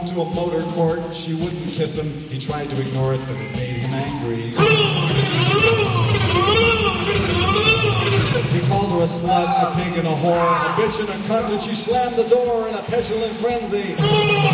to a motor court. She wouldn't kiss him. He tried to ignore it, but it made him angry. He called her a slut, a pig, and a whore, a bitch and a cunt, and she slammed the door in a petulant frenzy.